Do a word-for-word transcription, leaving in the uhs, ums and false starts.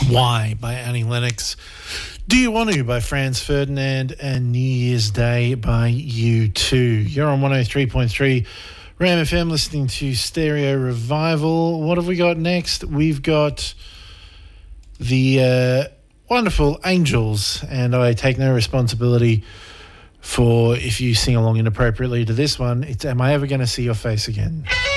Why by Annie Lennox. Do You Want To by Franz Ferdinand, and New Year's Day by U two. You're on one oh three point three Ram F M listening to Stereo Revival. What have we got next? We've got the uh, wonderful Angels, and I take no responsibility for if you sing along inappropriately to this one. It's Am I Ever Gonna See Your Face Again?